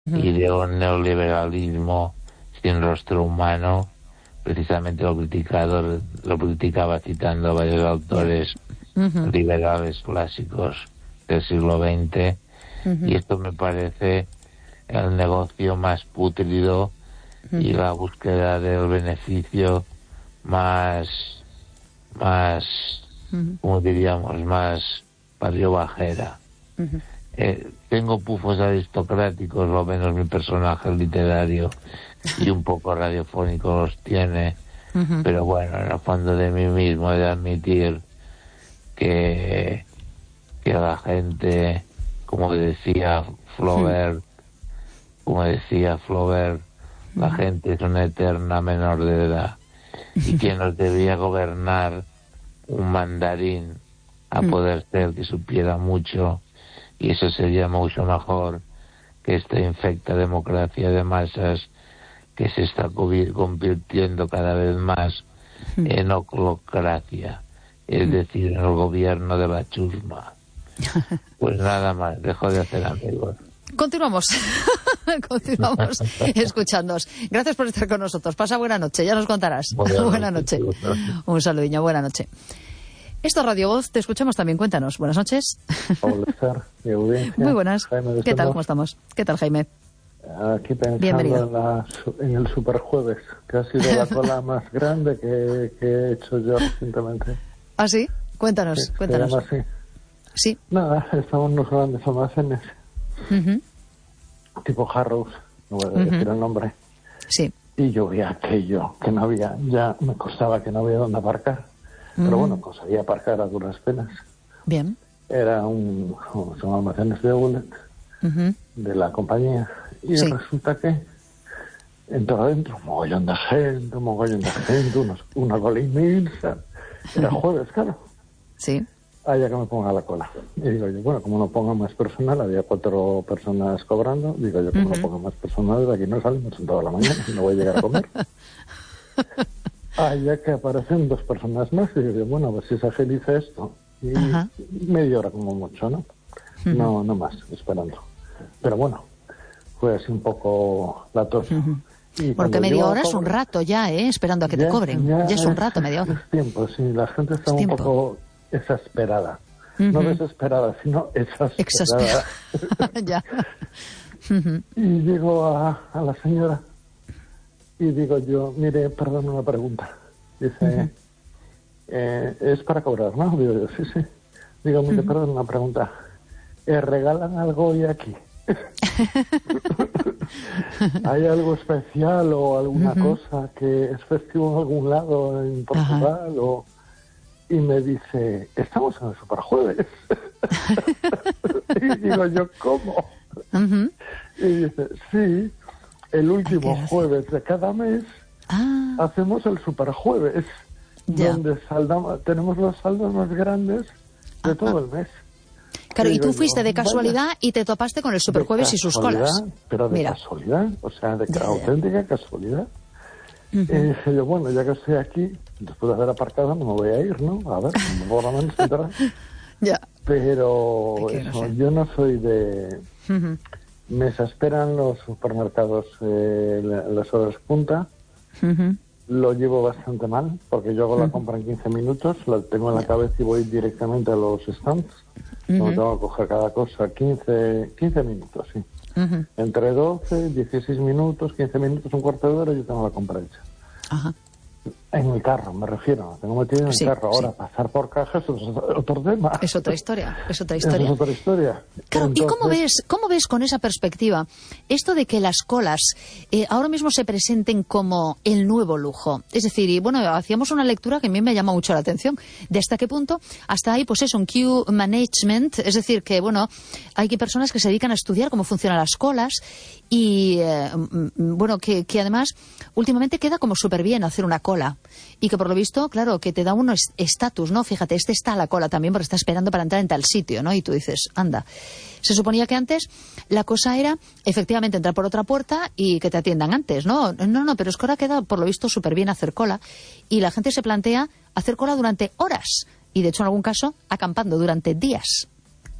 y de un neoliberalismo sin rostro humano. Precisamente lo criticaba citando a varios autores liberales clásicos del siglo XX, y esto me parece el negocio más pútrido y la búsqueda del beneficio más como diríamos, más pariobajera. Tengo pufos aristocráticos, lo menos mi personaje literario, y un poco radiofónico los tiene, pero bueno, en el fondo de mí mismo he de admitir que la gente, como decía Flaubert, la gente es una eterna menor de edad, y quien nos debía gobernar, un mandarín, a poder ser que supiera mucho, y eso sería mucho mejor que esta infecta democracia de masas que se está convirtiendo cada vez más en oclocracia, es decir, en el gobierno de la chusma. Pues nada más, dejo de hacer amigos. Continuamos escuchándonos. Gracias por estar con nosotros. Pasa buena noche, ya nos contarás. Buena noche. Un saludiño, buena noche. Esto es Radio Voz, te escuchamos también, cuéntanos. Buenas noches. Hola, muy bueas. ¿Qué tal? ¿Cómo estamos? ¿Qué tal, Jaime? Aquí pensando en el Superjueves, que ha sido la cola más grande que he hecho yo recientemente. ¿Ah, sí? Cuéntanos. Se llama así. Sí. Nada, estamos en unos grandes almacenes, tipo Harrows, no voy a decir el nombre. Sí. Y yo vi aquello, que no había, ya me costaba que no había dónde aparcar. Pero bueno, conseguí aparcar a duras penas. Bien. Era son almacenes de outlet de la compañía. Y resulta que entró adentro un mogollón de gente, una cola inmensa. Era jueves, claro. Sí. Ya que me ponga la cola. Y digo yo, bueno, como no ponga más personal, había 4 personas cobrando, digo yo, como no ponga más personal, de aquí no salimos en toda la mañana y no voy a llegar a comer. Ya que aparecen 2 personas más, y digo, bueno, a ver si se agiliza esto. Y media hora como mucho, ¿no? No más, esperando. Pero bueno, fue así un poco la tos. Porque media hora es un rato ya, esperando a que te cobren. Ya es un rato, media hora. Es tiempo, sí, la gente está un poco exasperada. No desesperada, sino exasperada. Ya. Y digo a la señora, y digo yo, mire, perdón, una pregunta. Dice, es para cobrar, ¿no? Digo yo, sí. Digo, mire, perdón, una pregunta. ¿Regalan algo hoy aquí? ¿Hay algo especial o alguna cosa que es festivo en algún lado en Portugal? Y me dice, estamos en el Superjueves. Y digo yo, ¿cómo? Y dice, sí, el último jueves de cada mes hacemos el Superjueves, donde tenemos los saldos más grandes de todo el mes. Claro, y tú fuiste de casualidad y te topaste con el Superjueves y sus colas. Pero de casualidad, o sea, de auténtica casualidad. Y dije yo, bueno, ya que estoy aquí, después de haber aparcado, no me voy a ir, ¿no? A ver, por lo menos entrar. Pero eso, yo no soy de... Me exasperan los supermercados las horas punta. Lo llevo bastante mal, porque yo hago la compra en 15 minutos, la tengo en la cabeza y voy directamente a los stands. No tengo que coger cada cosa 15 minutos, sí. Entre 12, 16 minutos, 15 minutos, un cuarto de hora, yo tengo la compra hecha. En mi carro, me refiero. Tengo metido en el carro. Ahora, pasar por cajas es otro tema. Es otra historia. Es otra historia. Claro, Entonces, ¿y cómo ves con esa perspectiva esto de que las colas ahora mismo se presenten como el nuevo lujo? Es decir, y bueno, hacíamos una lectura que a mí me llama mucho la atención. ¿De hasta qué punto? Hasta ahí, pues eso, un queue management. Es decir, que bueno, hay personas que se dedican a estudiar cómo funcionan las colas y, bueno, que además últimamente queda como súper bien hacer una cola. Y que por lo visto, claro, que te da uno estatus, ¿no? Fíjate, está a la cola también porque está esperando para entrar en tal sitio, ¿no? Y tú dices, anda. Se suponía que antes la cosa era efectivamente entrar por otra puerta y que te atiendan antes, ¿no? No, pero es que ahora queda por lo visto súper bien hacer cola y la gente se plantea hacer cola durante horas y de hecho en algún caso acampando durante días.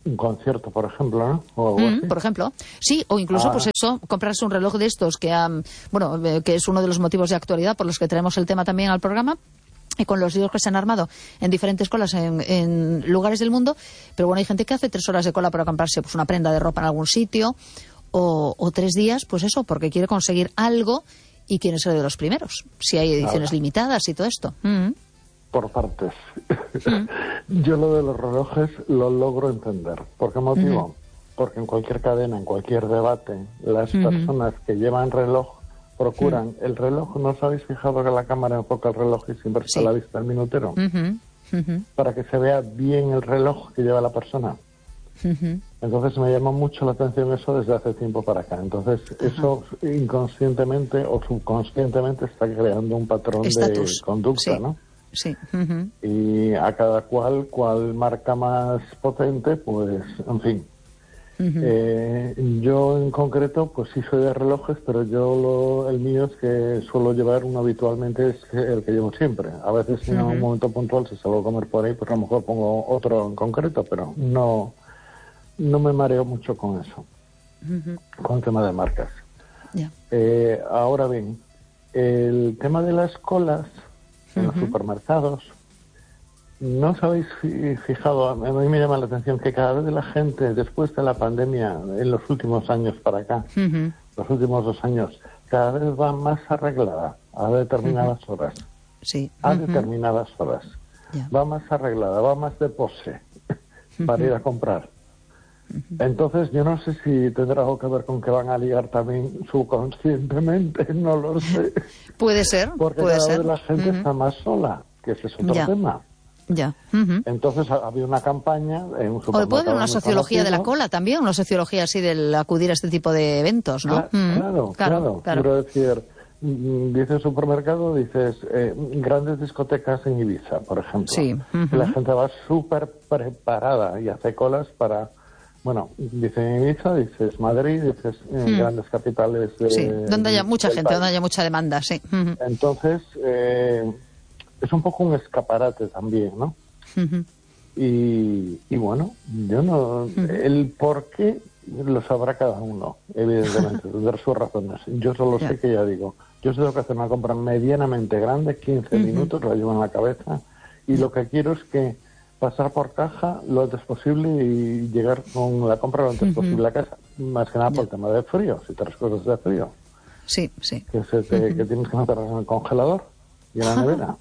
un concierto, por ejemplo, ¿no? O algo así. Por ejemplo, sí, o incluso, pues eso, comprarse un reloj de estos que que es uno de los motivos de actualidad por los que traemos el tema también al programa, y con los líos que se han armado en diferentes colas en lugares del mundo. Pero bueno, hay gente que hace 3 horas de cola para comprarse pues una prenda de ropa en algún sitio, o 3 días, pues eso, porque quiere conseguir algo y quiere ser de los primeros, si hay ediciones limitadas y todo esto. Por partes. Yo lo de los relojes lo logro entender. ¿Por qué motivo? Porque en cualquier cadena, en cualquier debate, las personas que llevan reloj procuran el reloj. ¿No os habéis fijado que la cámara enfoca el reloj y siempre está a la vista el minutero? Para que se vea bien el reloj que lleva la persona. Entonces me llama mucho la atención eso desde hace tiempo para acá. Entonces eso inconscientemente o subconscientemente está creando un patrón de conducta, ¿no? Sí. Y a cada cual marca más potente, pues, en fin. Yo en concreto, pues sí soy de relojes, pero el mío es que suelo llevar uno habitualmente, es el que llevo siempre. A veces en un momento puntual, si salgo a comer por ahí, pues a lo mejor pongo otro en concreto, pero no me mareo mucho con eso, con el tema de marcas. Ahora bien, el tema de las colas en los supermercados, ¿no os habéis fijado? A mí me llama la atención que cada vez la gente, después de la pandemia, en los últimos años para acá, los últimos 2 años, cada vez va más arreglada a determinadas horas. A determinadas horas. Va más arreglada, va más de pose para ir a comprar. Entonces, yo no sé si tendrá algo que ver con que van a ligar también subconscientemente, no lo sé. Puede ser, porque cada vez la gente está más sola, que ese es otro tema. Entonces, había una campaña en un supermercado. O puede haber una sociología de la cola también, una sociología así del acudir a este tipo de eventos, ¿no? Claro. Quiero decir, dices supermercado, dices grandes discotecas en Ibiza, por ejemplo. La gente va súper preparada y hace colas para... Bueno, dices Ibiza, dices Madrid, dices grandes capitales donde haya mucha gente, país. donde haya mucha demanda, Entonces, es un poco un escaparate también, ¿no? Y bueno, yo no... El por qué lo sabrá cada uno, evidentemente, tendrá sus razones. Yo solo sé que ya digo, yo tengo que hacer una compra medianamente grande, 15 minutos, la llevo en la cabeza, y lo que quiero es que pasar por caja lo antes posible y llegar con la compra lo antes posible a casa. Más que nada por el tema de frío, si traes cosas de frío. Sí. Que tienes que meterlas en el congelador y en la nevera.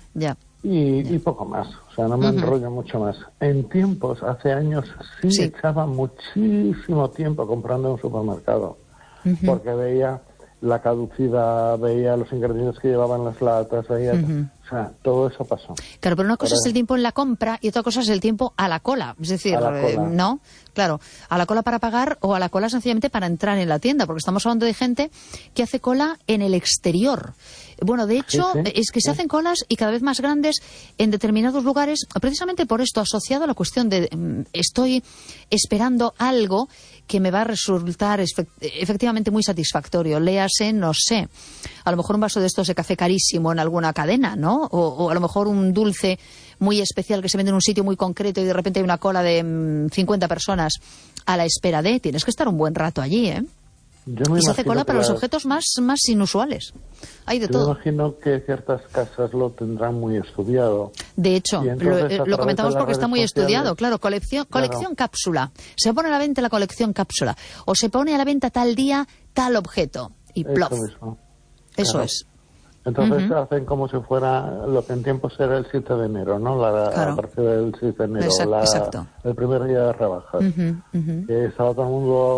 Y poco más. O sea, no me enrollo mucho más. En tiempos, hace años, sí echaba muchísimo tiempo comprando en un supermercado. Porque veía la caducidad, veía los ingredientes que llevaban las latas, veía... O sea, todo eso pasó. Claro, pero una cosa es el tiempo en la compra y otra cosa es el tiempo a la cola. Es decir, ¿no? Claro, a la cola para pagar o a la cola sencillamente para entrar en la tienda, porque estamos hablando de gente que hace cola en el exterior. Bueno, de hecho, es que se hacen colas y cada vez más grandes en determinados lugares, precisamente por esto, asociado a la cuestión de estoy esperando algo que me va a resultar efectivamente muy satisfactorio. Léase, no sé, a lo mejor un vaso de estos de café carísimo en alguna cadena, ¿no? O a lo mejor un dulce muy especial que se vende en un sitio muy concreto y de repente hay una cola de 50 personas a la espera de... Tienes que estar un buen rato allí, ¿eh? Y se hace cola para los objetos más inusuales. Hay de todo. Yo imagino que ciertas casas lo tendrán muy estudiado. De hecho, lo comentamos porque está muy estudiado. Claro, colección cápsula. Se pone a la venta la colección cápsula. O se pone a la venta tal día, tal objeto. Y plof. Eso es. Entonces hacen como si fuera lo que en tiempos era el 7 de enero, ¿no? A partir del 7 de enero, exacto. El primer día de rebajas. Que estaba todo el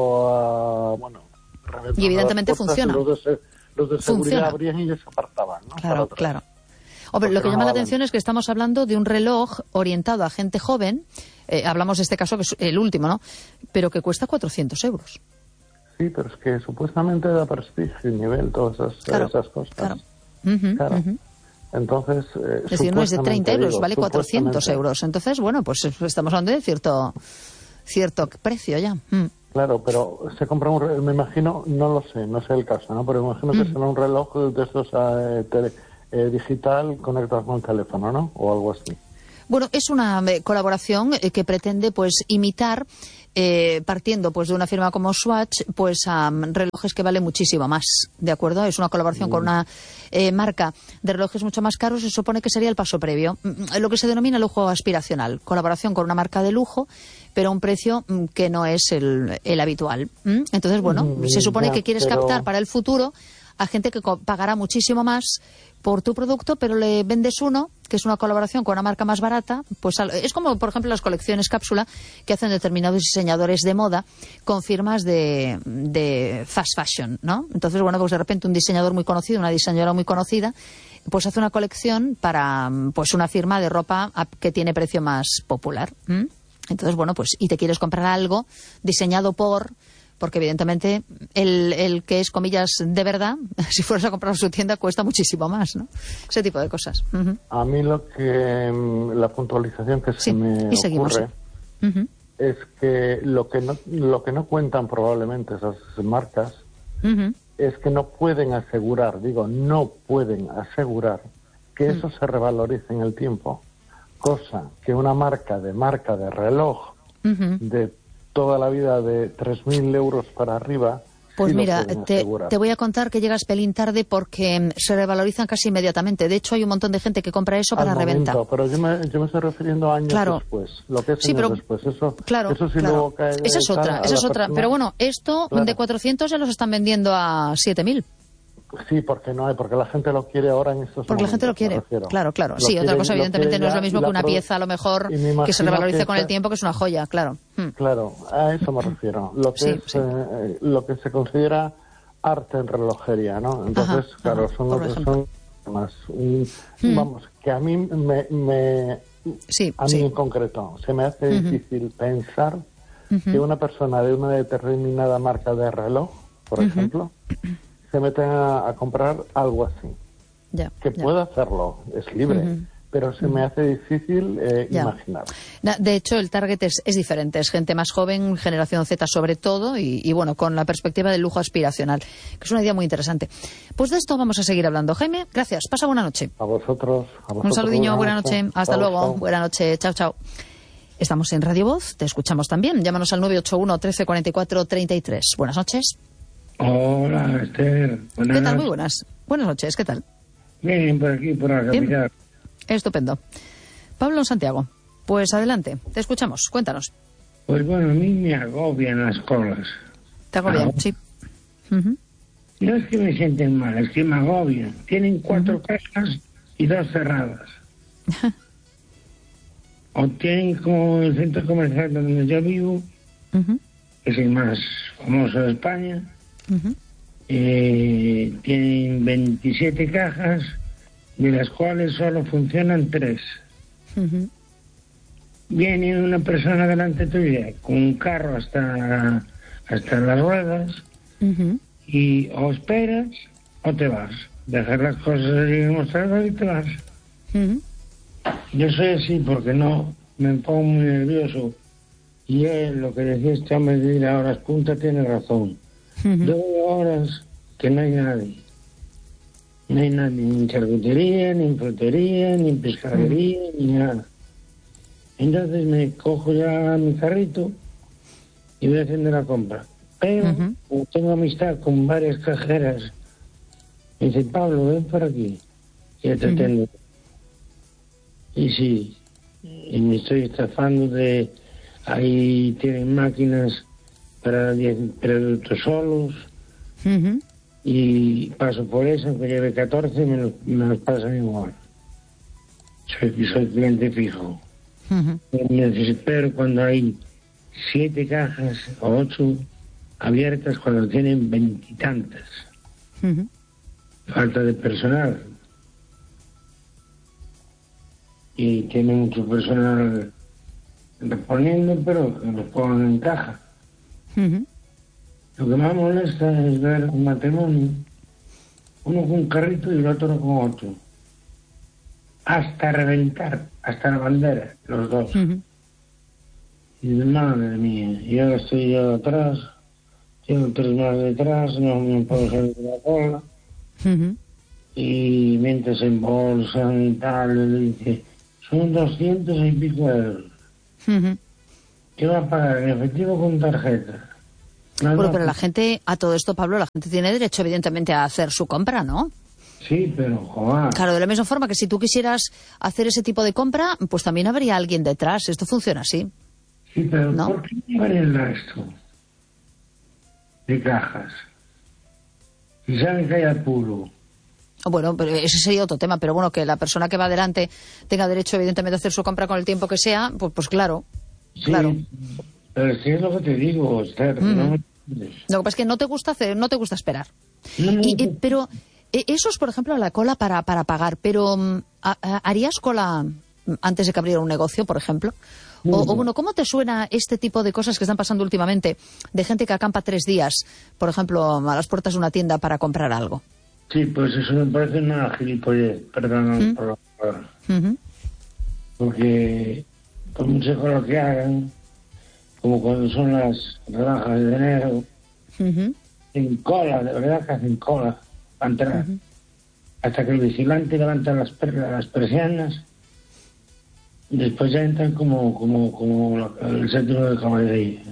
mundo y evidentemente funciona. Los de seguridad abrían y se apartaban, ¿no? Claro. Hombre, lo que llama la atención es que estamos hablando de un reloj orientado a gente joven, hablamos de este caso que es el último, ¿no? Pero que cuesta 400 euros. Sí, pero es que supuestamente da prestigio y nivel, todas esas cosas. Claro. Entonces, es decir, no es de 30 euros, vale 400 euros. Entonces, bueno, pues estamos hablando de cierto precio ya. Claro, pero se compra me imagino, no lo sé, no sé el caso, ¿no? Pero me imagino que será un reloj de estos digital conectado con el teléfono, ¿no? O algo así. Bueno, es una colaboración que pretende pues imitar, partiendo pues de una firma como Swatch, pues a relojes que valen muchísimo más, ¿de acuerdo? Es una colaboración con una marca de relojes mucho más caros. Se supone que sería el paso previo, lo que se denomina lujo aspiracional, colaboración con una marca de lujo, pero a un precio que no es el habitual. Entonces, bueno, se supone que quieres captar para el futuro a gente que pagará muchísimo más por tu producto, pero le vendes uno, que es una colaboración con una marca más barata. Pues es como, por ejemplo, las colecciones cápsula que hacen determinados diseñadores de moda con firmas de fast fashion, ¿no? Entonces, bueno, pues de repente un diseñador muy conocido, una diseñadora muy conocida, pues hace una colección para pues una firma de ropa que tiene precio más popular. Entonces, bueno, pues y te quieres comprar algo diseñado porque evidentemente el que es, comillas, de verdad, si fueras a comprar a su tienda cuesta muchísimo más, ¿no? Ese tipo de cosas. A mí la puntualización que se me ocurre es que lo que no cuentan probablemente esas marcas es que no pueden asegurar que eso se revalorice en el tiempo, cosa que una marca de reloj de toda la vida de 3.000 euros para arriba. Pues sí, mira, te voy a contar que llegas pelín tarde porque se revalorizan casi inmediatamente. De hecho, hay un montón de gente que compra eso para reventa. Pero yo me estoy refiriendo a años después. Lo que es años después. Eso sí luego cae. Esa es otra. Pero bueno, esto de 400 ya los están vendiendo a 7.000. Sí, porque la gente lo quiere ahora en estos momentos. Porque la gente lo quiere, claro. Sí, otra cosa evidentemente no es lo mismo que una pieza, a lo mejor, que se revalorice con el tiempo, que es una joya, claro. Claro, a eso me refiero. Lo que se considera arte en relojería, ¿no? Entonces, son más. Vamos, que a mí en concreto se me hace difícil pensar que una persona de una determinada marca de reloj, por ejemplo, se meten a comprar algo así. Puede hacerlo, es libre, pero se me hace difícil imaginar. De hecho, el target es diferente, es gente más joven, generación Z sobre todo, y bueno, con la perspectiva del lujo aspiracional, que es una idea muy interesante. Pues de esto vamos a seguir hablando. Jaime, gracias, pasa buena noche. A vosotros. Un saludiño, buena noche, hasta luego, chao. Buena noche, chao. Estamos en Radio Voz, te escuchamos también, llámanos al 981 13 44 33. Buenas noches. Hola, Esther. ¿Qué tal? Muy buenas. Buenas noches, ¿qué tal? Bien, por aquí, por la capital. Estupendo. Pablo Santiago, pues adelante, te escuchamos, cuéntanos. Pues bueno, a mí me agobian las colas. ¿Te agobian? Sí. No es que me sienten mal, es que me agobian. Tienen 4 cajas y 2 cerradas. O tienen como el centro comercial donde yo vivo, que es el más famoso de España. Tienen 27 cajas, de las cuales solo funcionan 3. Viene una persona delante tuya con un carro hasta las ruedas y o esperas o te vas. Dejas las cosas allí en el mostrador y te vas. Yo soy así porque no me pongo muy nervioso, y lo que decía este hombre de ir a horas punta tiene razón. 2 horas que no hay nadie. No hay nadie, ni en charcutería, ni en frutería, ni en pescadería, ni nada. Entonces me cojo ya mi carrito y voy haciendo la compra. Pero como tengo amistad con varias cajeras, me dice, Pablo, ven por aquí, ya te atiendo. Y sí, y me estoy estafando ahí tienen máquinas para 10 productos solos, y paso por eso, aunque lleve 14, me los pasan igual. Soy cliente fijo. Me desespero cuando hay 7 cajas o 8 abiertas cuando tienen 20 y tantas. Falta de personal. Y tiene mucho personal reponiendo, pero que los pongan en caja. Lo que más molesta es ver un matrimonio, uno con un carrito y el otro con 8. Hasta reventar, hasta la bandera, los dos. Y madre mía, y ahora estoy yo atrás, tengo 3 más detrás, no me puedo salir de la cola. Y mientras se embolsan y tal, le dice, son 200 y pico euros. ¿Qué va a pagar en efectivo con tarjeta? Bueno, pero la gente, a todo esto, Pablo, la gente tiene derecho, evidentemente, a hacer su compra, ¿no? Sí, pero, joder. Claro, de la misma forma que si tú quisieras hacer ese tipo de compra, pues también habría alguien detrás. Esto funciona así. Sí, pero ¿no? ¿por qué llevar el resto de cajas? Si saben que hay apuro. Bueno, pero ese sería otro tema. Pero bueno, que la persona que va adelante tenga derecho, evidentemente, a hacer su compra con el tiempo que sea, pues claro. Sí, claro. pero sí es lo que te digo, Esther, no me... Lo que pasa es que no te gusta esperar. No, Pero eso es, por ejemplo, la cola para pagar. Pero ¿harías cola antes de que abriera un negocio, por ejemplo? O bueno, ¿cómo te suena este tipo de cosas que están pasando últimamente? De gente que acampa 3 días, por ejemplo, a las puertas de una tienda para comprar algo. Sí, pues eso me parece una gilipollez, perdón por la palabra. Porque por mucho lo que hagan, como cuando son las rebajas de enero, en cola, de verdad que hacen cola para entrar. Hasta que el vigilante levanta las persianas, después ya entran como el centro de caballería.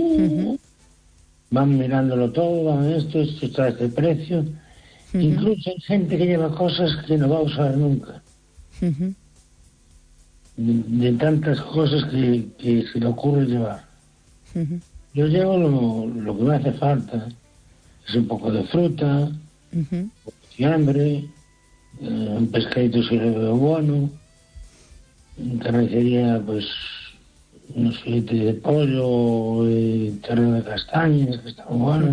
Van mirándolo todo, van esto está a este precio. Incluso hay gente que lleva cosas que no va a usar nunca. De tantas cosas que se le ocurre llevar. Yo llevo lo que me hace falta. Es un poco de fruta, un poco de fiambre, un pescadito si lo veo bueno, en carnicería pues unos filetes de pollo, terreno de castañas, que está muy bueno.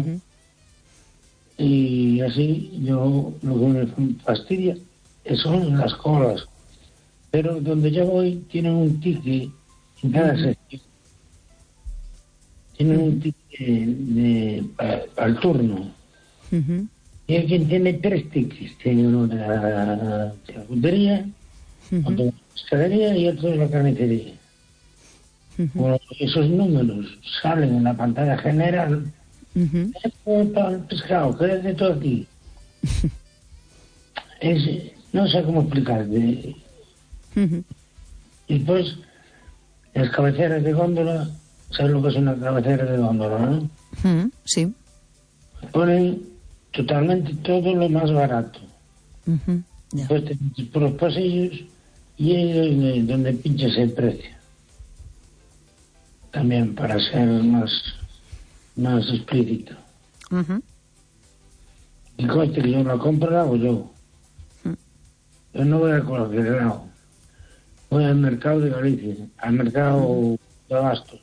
Y así yo lo que me fastidia son las colas. Pero donde yo voy tienen un ticket en cada sección. Tienen un ticket para el turno. Y hay quien tiene 3 tickets. Tiene uno de la charcutería, otro de la pescadería y otro de la carnicería. Bueno, esos números salen en la pantalla general. Para el pescado, quédate todo aquí. No sé cómo explicarte. Y pues, las cabeceras de góndola, ¿sabes lo que es una cabecera de góndola, no? Sí. Ponen totalmente todo lo más barato. Después te metes por los pasillos y es donde pinchas el precio. También para ser más explícito. Y conste que yo la compra la hago yo. Yo no voy a cualquier lado. Voy al mercado de Galicia, al mercado de Abastos.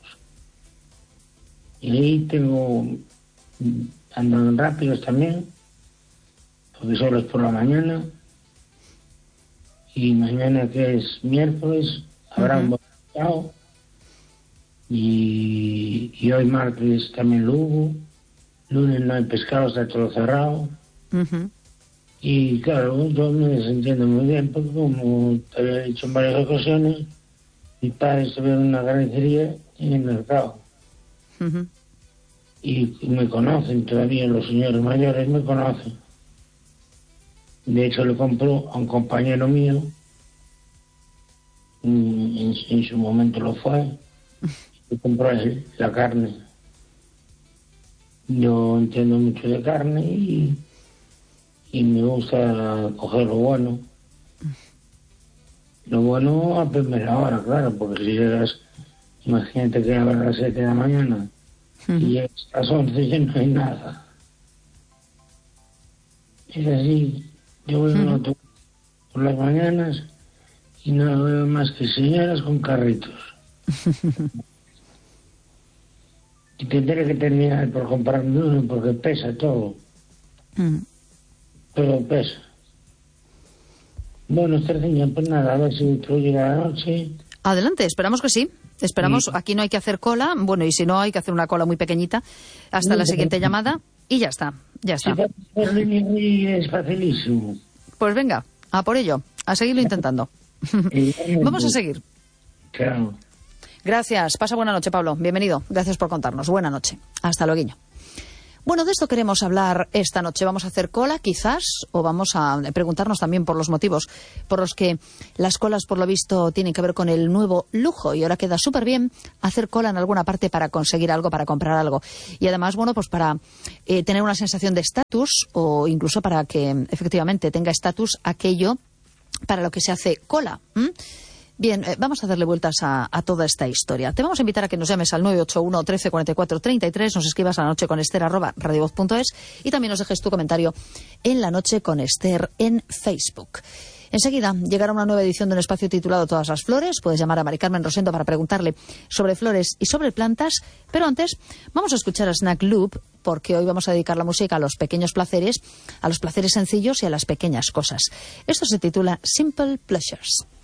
Y ahí tengo, andan rápidos también, porque solo es por la mañana. Y mañana, que es miércoles, habrá un buen mercado. Y hoy martes también lo hubo. Lunes no hay pescado, está todo cerrado. Y claro, yo me desentiendo muy bien, porque como te había dicho en varias ocasiones, mi padre se ve en una carnicería en el mercado. Y me conocen todavía, los señores mayores me conocen. De hecho, le compró a un compañero mío, en su momento lo fue, le compró la carne. Yo entiendo mucho de carne y me gusta coger lo bueno. Lo bueno a primera hora, claro, porque si llegas, imagínate que a las 7 de la mañana y llegas a las 11 ya no hay nada. Es así, yo voy en autobús por las mañanas y no veo más que señoras con carritos. Y tendré que terminar por comprarme uno porque pesa todo. Pero pesa. Bueno, Estherciña, pues nada, a ver si tú llega la noche. Adelante, esperamos que sí. Esperamos, aquí no hay que hacer cola, bueno, y si no, hay que hacer una cola muy pequeñita hasta la siguiente llamada y ya está, ya está. Es facilísimo. Pues venga, a por ello, a seguirlo intentando. Vamos a seguir. Claro. Gracias, pasa buena noche, Pablo, bienvenido, gracias por contarnos, buena noche, hasta luego. Bueno, de esto queremos hablar esta noche. Vamos a hacer cola, quizás, o vamos a preguntarnos también por los motivos por los que las colas, por lo visto, tienen que ver con el nuevo lujo. Y ahora queda súper bien hacer cola en alguna parte para conseguir algo, para comprar algo. Y además, bueno, pues para tener una sensación de estatus, o incluso para que efectivamente tenga estatus aquello para lo que se hace cola. Bien, vamos a darle vueltas a toda esta historia. Te vamos a invitar a que nos llames al 981 13 44 33, nos escribas a lanocheconester@radiovoz.es y también nos dejes tu comentario en La Noche con Ester en Facebook. Enseguida llegará una nueva edición de un espacio titulado Todas las Flores. Puedes llamar a Mari Carmen Rosendo para preguntarle sobre flores y sobre plantas. Pero antes vamos a escuchar a Snack Loop, porque hoy vamos a dedicar la música a los pequeños placeres, a los placeres sencillos y a las pequeñas cosas. Esto se titula Simple Pleasures.